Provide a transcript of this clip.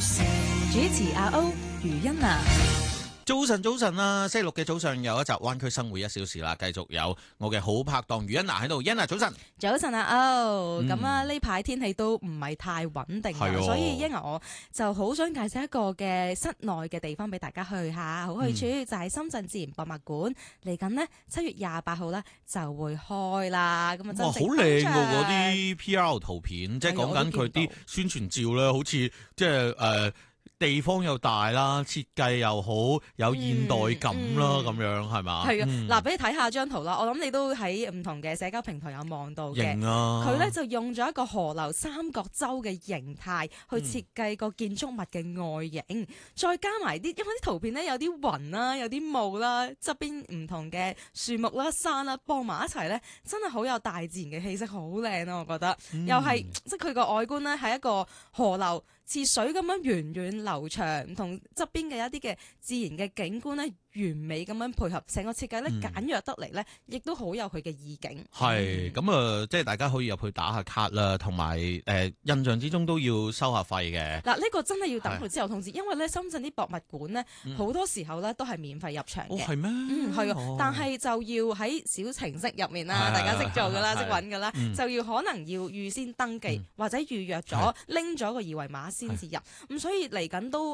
主持阿歐余欣娜。 早晨啦！星期六嘅早上有一集灣區生活1小時啦，繼續有我嘅好拍檔余欣娜喺度。欣娜早晨， 早晨阿歐，咁啊呢排天氣都唔係太穩定，所以欣娜我就好想介紹一個嘅室內嘅地方俾大家去下，好去處就係深圳自然博物館。嚟緊呢7月28號咧就會開啦，咁啊真正好靚㗎嗰啲 PR 圖片，即係講緊佢啲宣傳照咧，好似即係地方又大啦，設計又好，有現代感啦，咁樣係嘛？ 係啊，嗱，俾你睇下張圖啦。我諗你都喺唔同嘅社交平台有望到嘅。 型啊！佢咧就用咗一個河流三角洲嘅形態去設計個建築物嘅外形，再加埋啲，因為啲圖片咧有啲雲啦，有啲霧啦，側邊唔同嘅樹木啦、山啦，傍埋一齊咧，真係好有大自然嘅氣息，好靚啊！我覺得，又係即係佢個外觀咧係一個河流。似水咁樣源遠流長，同側邊嘅一啲嘅自然嘅景觀咧，完美咁樣配合，成個設計咧簡約得嚟咧，亦都好有佢嘅意境。 係咁啊，即係大家可以入去打下卡啦，同埋印象之中都要收下費嘅。 嗱，呢個真係要等佢自由通知，因為咧深圳啲博物館咧好多時候咧都係免費入場嘅。 係咩？ 係啊，但係就要喺小程式入面啦，大家識做噶啦，識揾噶啦，就要可能要預先登記或者預約咗，拎咗個二維碼先至入。咁所以嚟緊都